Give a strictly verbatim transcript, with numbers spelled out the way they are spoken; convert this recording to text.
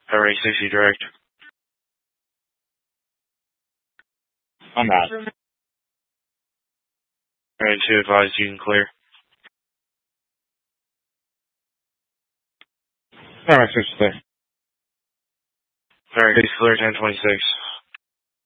Alright, sixty direct. I'm not. Alright, two advised, you can clear. Alright, sixty. Alright, base clear ten twenty-six.